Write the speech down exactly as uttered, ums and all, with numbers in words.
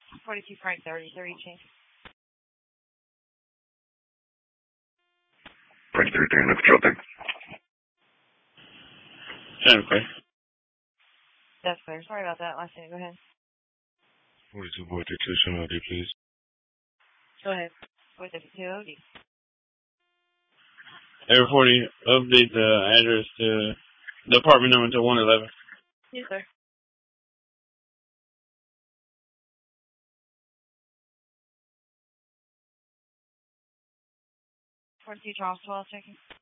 forty-two Frank thirty, thirty change. Frank thirty, thirty, no control thing. Ten, clear. That's clear. Sorry about that. Last thing, go ahead. forty-two forty-two, show me O D, please. Go ahead. forty-two O D. Air forty, update the address to the apartment number to one eleven. Yes, sir. forty-two Charles twelve, checking.